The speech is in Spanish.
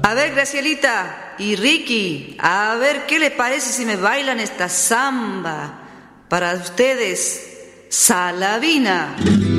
A ver, Gracielita y Ricky, a ver qué le parece si me bailan esta samba. Para ustedes, Salavina.